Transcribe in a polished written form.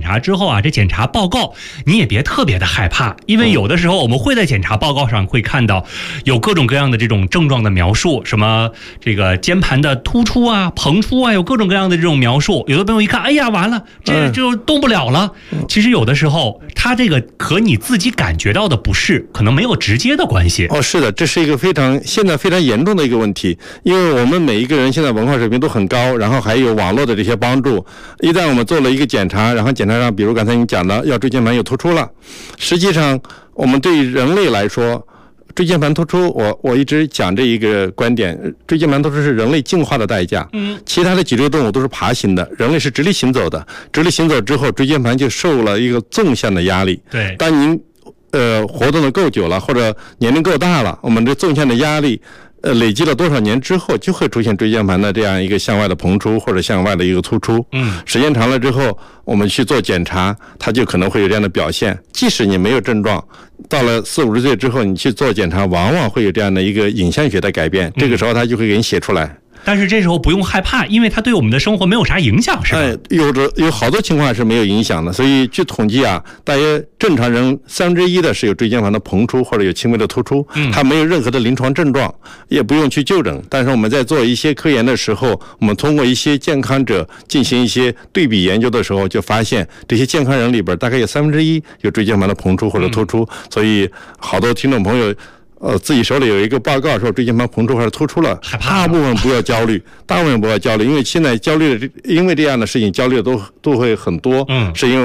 查之后啊，这检查报告你也别特别的害怕，因为有的时候我们会在检查报告上会看到有各种各样的这种症状的描述，什么这个肩盘的突出啊、膨出啊，有各种各样的这种描述。有的朋友一看，哎呀，完了，这就动不了了。其实有的时候，它这个和你自己感觉到的不适，可能没有直接的关系。 是的，这是一个现在非常严重的一个问题，因为我们每一个人现在文化水平都很高，然后还有网络的这些帮助。一旦我们做了一个检查，然后检查上，比如刚才你讲的，腰椎间盘有突出了，实际上我们对于人类来说，椎间盘突出，我一直讲这一个观点，椎间盘突出是人类进化的代价。其他的脊椎动物都是爬行的，人类是直立行走的。直立行走之后，椎间盘就受了一个纵向的压力。 对， 当您活动的够久了，或者年龄够大了，我们这纵向的压力累积了多少年之后，就会出现椎间盘的这样一个向外的膨出或者向外的一个突出。时间长了之后，我们去做检查，它就可能会有这样的表现。即使你没有症状，到了40-50岁之后，你去做检查，往往会有这样的一个影像学的改变。这个时候，它就会给你写出来。 但是这时候不用害怕，因为它对我们的生活没有啥影响，是吧？ 有好多情况是没有影响的，所以据统计啊，大约正常人1/3的是有椎间盘的膨出或者有轻微的突出，它没有任何的临床症状，也不用去就诊。但是我们在做一些科研的时候，我们通过一些健康者进行一些对比研究的时候，就发现这些健康人里边大概有1/3有椎间盘的膨出或者突出，所以好多听众朋友自己手里有一个报告说椎间盘膨出还是突出了，大部分不要焦虑，因为现在焦虑的，因为这样的事情焦虑的都会很多，是因为